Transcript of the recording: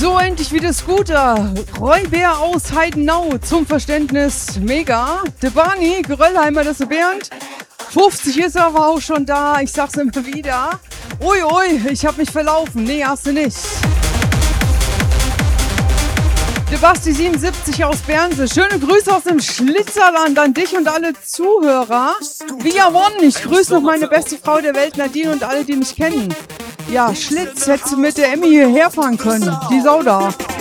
So, endlich wieder Scooter. Roy-Bär aus Heidenau. Zum Verständnis mega. De Barney, Gröllheimer, das ist Bernd. 50 ist er aber auch schon da. Ich sag's immer wieder. Ui, ich hab mich verlaufen. Nee, hast du nicht. De Basti 77 aus Bernse. Schöne Grüße aus dem Schlitzerland an dich und alle Zuhörer. Via One, ich grüße noch meine beste Frau der Welt, Nadine, und alle, die mich kennen. Ja, Schlitz, hättest du mit der Emmy hierher fahren können. Die Sau da.